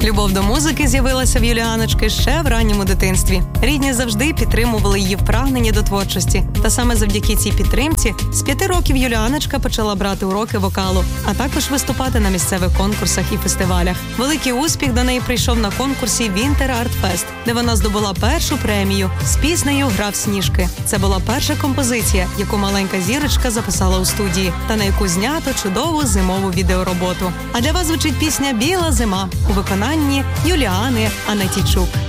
Любов до музики з'явилася в Юліаночки ще в ранньому дитинстві. Рідні завжди підтримували її в прагненні до творчості. Та саме завдяки цій підтримці з 5 років Юліаночка почала брати уроки вокалу, а також виступати на місцевих конкурсах і фестивалях. Великий успіх до неї прийшов на конкурсі Winter Art Fest, де вона здобула першу премію з піснею «Грав сніжки». Це була перша композиція, яку маленька зірочка записала у студії, та на яку знято чудову зимову відеороботу. А для вас звучить пісня «Біла зима» у виконанні Юліани Анатійчук.